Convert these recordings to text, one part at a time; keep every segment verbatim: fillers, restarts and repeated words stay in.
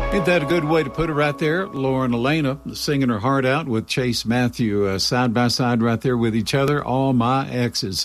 Ain't that a good way to put it right there? Lauren Elena singing her heart out with Chase Matthew uh, side by side right there with each other. All my exes.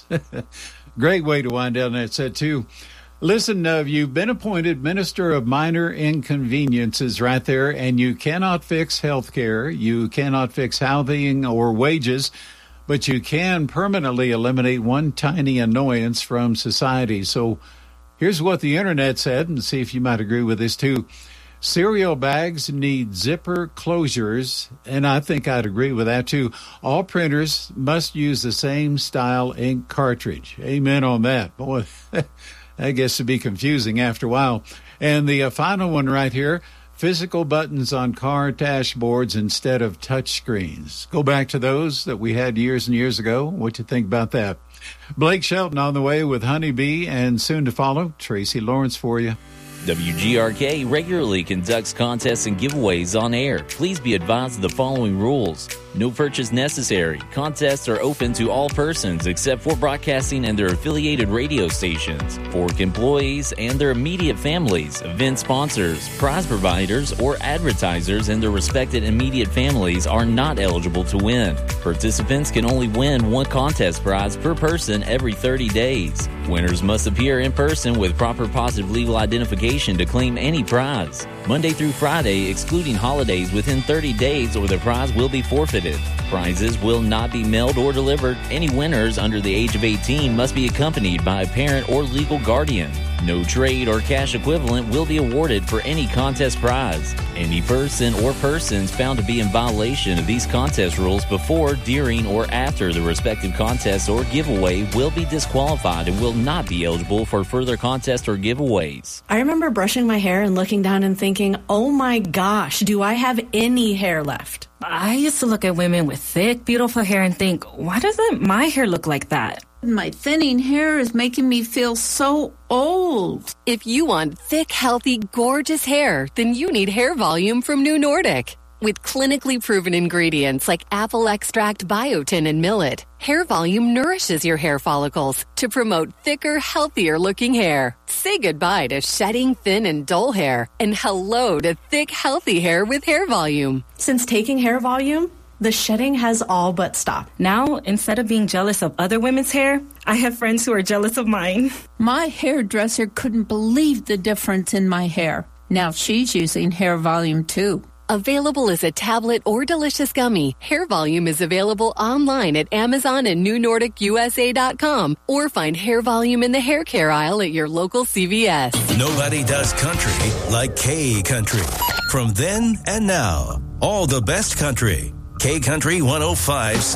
Great way to wind down that set, too. Listen, uh, you've been appointed Minister of Minor Inconveniences right there, and you cannot fix health care. You cannot fix housing or wages, but you can permanently eliminate one tiny annoyance from society. So here's what the internet said, and see if you might agree with this, too. Cereal bags need zipper closures, and I think I'd agree with that, too. All printers must use the same style ink cartridge. Amen on that. Boy, that gets to be confusing after a while. And the uh, final one right here, physical buttons on car dashboards instead of touch screens. Go back to those that we had years and years ago. What you think about that? Blake Shelton on the way with Honeybee, and soon to follow, Tracy Lawrence for you. W G R K regularly conducts contests and giveaways on air. Please be advised of the following rules. No purchase necessary. Contests are open to all persons except for broadcasting and their affiliated radio stations. For employees and their immediate families, event sponsors, prize providers, or advertisers and their respected immediate families are not eligible to win. Participants can only win one contest prize per person every thirty days. Winners must appear in person with proper positive legal identification to claim any prize. Monday through Friday, excluding holidays, within thirty days or the prize will be forfeited. Prizes will not be mailed or delivered. Any winners under the age of eighteen must be accompanied by a parent or legal guardian. No trade or cash equivalent will be awarded for any contest prize. Any person or persons found to be in violation of these contest rules before, during, or after the respective contest or giveaway will be disqualified and will not be eligible for further contests or giveaways. I remember brushing my hair and looking down and thinking, oh my gosh, do I have any hair left? I used to look at women with thick, beautiful hair and think, why doesn't my hair look like that? My thinning hair is making me feel so old. If you want thick, healthy, gorgeous hair, then you need Hair Volume from New Nordic. With clinically proven ingredients like apple extract, biotin, and millet, Hair Volume nourishes your hair follicles to promote thicker, healthier-looking hair. Say goodbye to shedding, thin, and dull hair, and hello to thick, healthy hair with Hair Volume. Since taking Hair Volume, the shedding has all but stopped. Now, instead of being jealous of other women's hair, I have friends who are jealous of mine. My hairdresser couldn't believe the difference in my hair. Now she's using Hair Volume too. Available as a tablet or delicious gummy, Hair Volume is available online at Amazon and New Nordic U S A dot com, or find Hair Volume in the hair care aisle at your local C V S. Nobody does country like K Country. From then and now, all the best country. K Country one oh five.